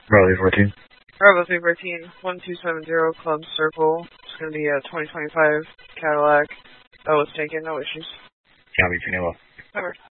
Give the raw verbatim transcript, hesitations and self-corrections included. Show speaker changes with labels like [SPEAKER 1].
[SPEAKER 1] Bravo fourteen.
[SPEAKER 2] Bravo three fourteen, one two seven zero Club Circle. It's going to be a twenty twenty-five Cadillac. That was taken, no issues.
[SPEAKER 1] Copy, Pinello.
[SPEAKER 2] Over.